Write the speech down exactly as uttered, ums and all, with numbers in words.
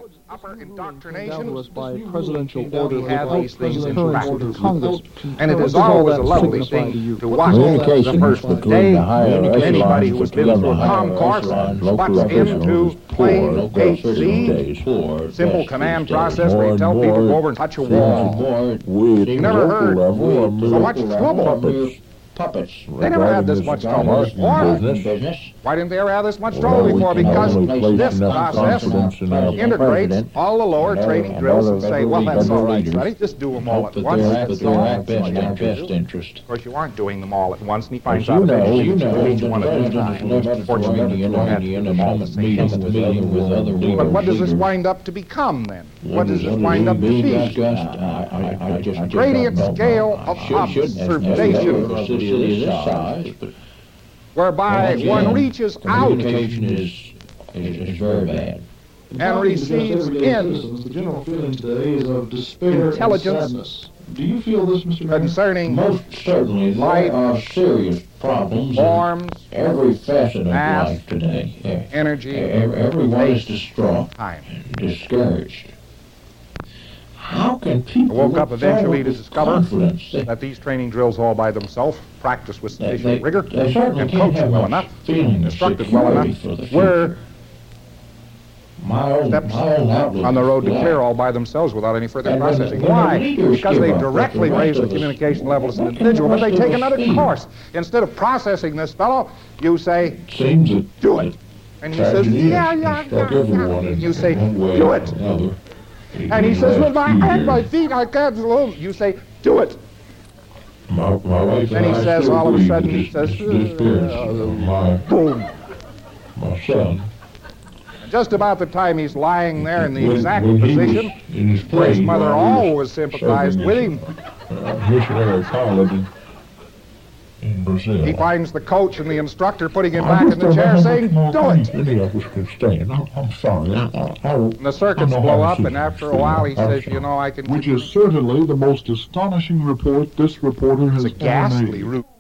upper indoctrination was by presidential order have these things in practice. Congress. And it is always a lovely thing to watch Communication the first between day. the higher Anybody echelons who has put been together through a higher comm course echelons, local bucks officials into is plain poor, local H officials C, days poor, simple best command these days. process More where you and tell people more, go over and touch a more and wall. more, we at You the never local heard level are so much mere trouble. puppets. Puppets. They never had this much trouble before. Business. Why didn't they ever have this much Well, trouble we before? can Because only place this enough process confidence in our integrates president all the lower and training other- drills and and other say, well, that's federal all right, leaders. Sonny, just do them all Hope at that once. they're at That's their all. best, That's all you our have to best do. interest. Of course, you aren't doing them all at once, and he As finds you out know, eventually you that you know, do each the one at a president time. has left the Unfortunately, you Iranian don't have Army to in do a them all at the moment same meeting time. with meeting with other leaders. But what does this leaders. wind up to become, then? What What does is this under wind up to being be? discussed? I, I, I just, I just Gradient don't know. scale of Should- should- observation of a city of this size, but whereby once one again, reaches out communication is, is, is very bad. and receives in The general feeling today is of despair intelligence and sadness. Do you feel this, Mister Mayor? concerning Most certainly, Light, there are serious problems in forms, every facet of mass, life today. Yeah. energy, Ev- Everyone is space, distraught, time. discouraged. How can people I woke up look eventually forward to with discover confidence? They, that these training drills all by themselves, practiced with they, sufficient rigor, they certainly and can't coached have well much enough, feeling of instructed well security enough, for the future. were my own, steps my own outlook on the road to is clear black. all by themselves without any further And when the- processing. when the Why? leaders Because give they up, directly the rest raise the of us- communication level as an what can individual, the but they rest take of us another feel? course. Instead of processing this fellow, you say, Seems that do it. And he says, tragedy yeah, has yeah, struck yeah, everyone yeah. in You say, one way do or it. another. And he In says, the with my last few hands, my years. feet, I can't move. You say, do it. My, my wife Then he and I says, still all of a grieve sudden, the he dis- says, dis- disappearance uh, of my, Boom. my son. Just about the time he's lying there in the When- exact when he was position in his where his plane mother while he was always sympathized serving with as him, a, uh, missionary pilot in, in Brazil. he finds the coach and the instructor putting him I back in just the don't chair know saying, how much do more it. Any of us can stand. I'm, I'm sorry. I, I, I, And the circuits blow up, and after a while he says, you know, I can... Which is certainly the most astonishing report this reporter has It's a ever made. ghastly route.